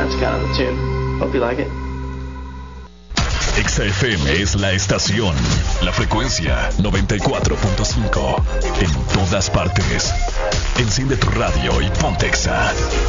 that's kind of the tune. Hope you like it. XFM es la estación, la frecuencia 94.5, en todas partes. Enciende tu radio y ponte Exa.